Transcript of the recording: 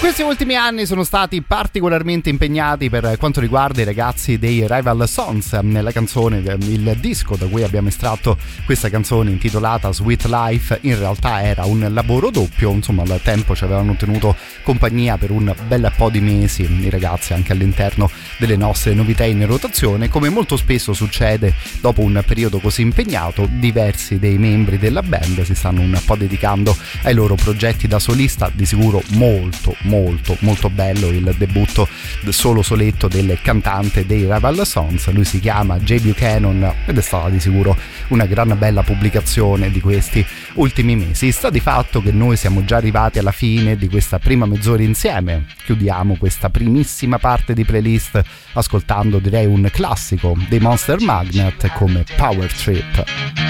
Questi ultimi anni sono stati particolarmente impegnati per quanto riguarda i ragazzi dei Rival Sons. Nella canzone, il disco da cui abbiamo estratto questa canzone intitolata Sweet Life, in realtà era un lavoro doppio. Insomma, al tempo ci avevano tenuto compagnia per un bel po' di mesi i ragazzi anche all'interno delle nostre novità in rotazione. Come molto spesso succede, dopo un periodo così impegnato, diversi dei membri della band si stanno un po' dedicando ai loro progetti da solista. Di sicuro molto bello il debutto solo soletto del cantante dei Rival Sons. Lui si chiama Jay Buchanan ed è stata di sicuro una gran bella pubblicazione di questi ultimi mesi. Sta di fatto che noi siamo già arrivati alla fine di questa prima mezz'ora insieme. Chiudiamo questa primissima parte di playlist ascoltando, direi, un classico dei Monster Magnet come Power Trip.